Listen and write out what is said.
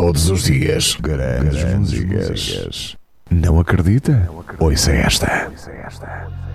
Todos os dias, grandes músicas. Não acredita? Ouça esta.